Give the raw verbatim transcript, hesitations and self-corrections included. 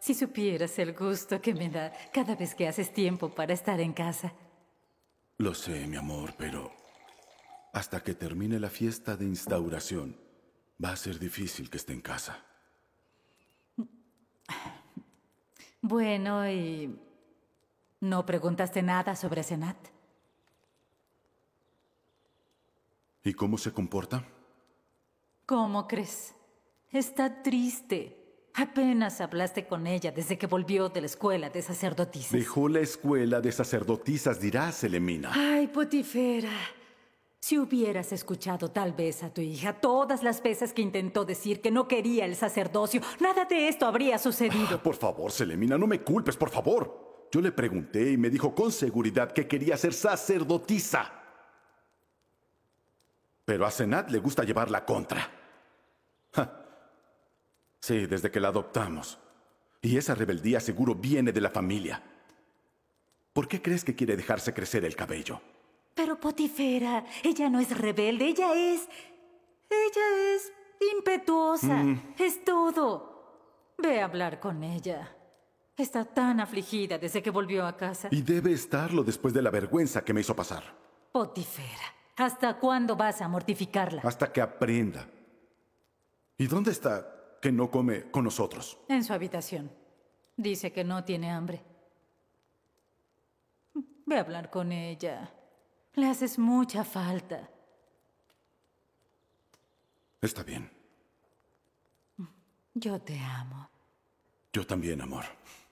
Si supieras el gusto que me da cada vez que haces tiempo para estar en casa. Lo sé, mi amor, pero hasta que termine la fiesta de instauración, va a ser difícil que esté en casa. Bueno, ¿y no preguntaste nada sobre Senat? ¿Y cómo se comporta? ¿Cómo crees? Está triste. Apenas hablaste con ella desde que volvió de la escuela de sacerdotisas. Dejó la escuela de sacerdotisas, dirás, Selemina. Ay, Potifera. Si hubieras escuchado tal vez a tu hija todas las veces que intentó decir que no quería el sacerdocio, nada de esto habría sucedido. Ah, por favor, Selemina, no me culpes, por favor. Yo le pregunté y me dijo con seguridad que quería ser sacerdotisa. Pero a Senat le gusta llevar la contra. Ja. Sí, desde que la adoptamos. Y esa rebeldía seguro viene de la familia. ¿Por qué crees que quiere dejarse crecer el cabello? Pero Potifera, ella no es rebelde, ella es... Ella es impetuosa. Mm. Es todo. Ve a hablar con ella. Está tan afligida desde que volvió a casa. Y debe estarlo después de la vergüenza que me hizo pasar. Potifera, ¿hasta cuándo vas a mortificarla? Hasta que aprenda. ¿Y dónde está que no come con nosotros? En su habitación. Dice que no tiene hambre. Ve a hablar con ella. Le haces mucha falta. Está bien. Yo te amo. Yo también, amor.